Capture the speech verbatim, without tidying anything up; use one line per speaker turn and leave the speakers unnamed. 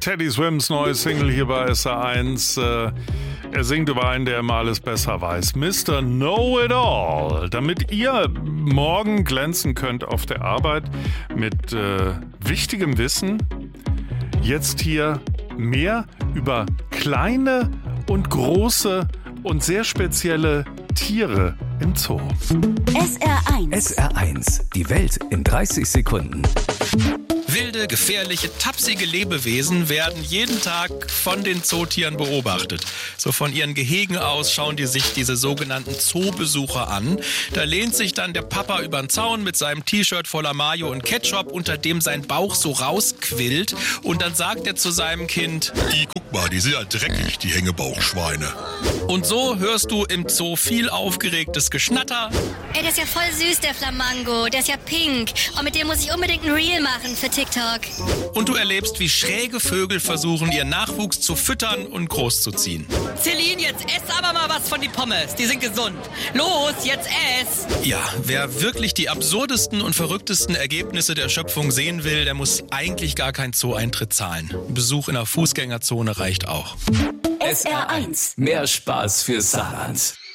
Teddy Swims neue Single hier bei S R eins. Äh, er singt über einen, der immer alles besser weiß. Mister Know-it-all. Damit ihr morgen glänzen könnt auf der Arbeit mit äh, wichtigem Wissen. Jetzt hier mehr über kleine und große und sehr spezielle Tiere im Zoo.
S R eins.
S R eins. Die Welt in dreißig Sekunden.
Wilde, gefährliche, tapsige Lebewesen werden jeden Tag von den Zootieren beobachtet. So von ihren Gehegen aus schauen die sich diese sogenannten Zoobesucher an. Da lehnt sich dann der Papa über den Zaun mit seinem T-Shirt voller Mayo und Ketchup, unter dem sein Bauch so rausquillt. Und dann sagt er zu seinem Kind:
Die, guck mal, die sind ja dreckig, die Hängebauchschweine.
Und so hörst du im Zoo viel aufgeregtes Geschnatter.
Ey, der ist ja voll süß, der Flamingo. Der ist ja pink. Und mit dem muss ich unbedingt ein Reel machen für TikTok.
Und du erlebst, wie schräge Vögel versuchen, ihren Nachwuchs zu füttern und großzuziehen.
Celine, jetzt ess aber mal was von die Pommes. Die sind gesund. Los, jetzt ess.
Ja, wer wirklich die absurdesten und verrücktesten Ergebnisse der Schöpfung sehen will, der muss eigentlich gar keinen Zoo-Eintritt zahlen. Ein Besuch in der Fußgängerzone reicht auch.
S R eins.
Mehr Spaß für Saarland.